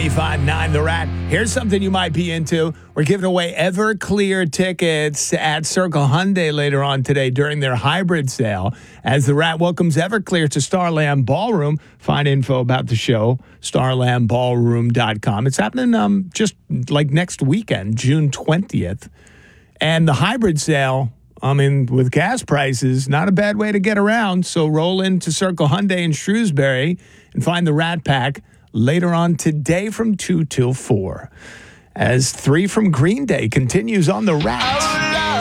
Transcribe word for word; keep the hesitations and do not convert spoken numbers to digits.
ninety-five point nine The Rat. Here's something you might be into. We're giving away Everclear tickets at Circle Hyundai later on today during their hybrid sale. As The Rat welcomes Everclear to Starland Ballroom. Find info about the show, starland ballroom dot com. It's happening um, just like next weekend, June twentieth. And the hybrid sale, I mean, with gas prices, not a bad way to get around. So roll into Circle Hyundai in Shrewsbury and find the Rat Pack later on today from two till four. As three from Green Day continues on the Rat.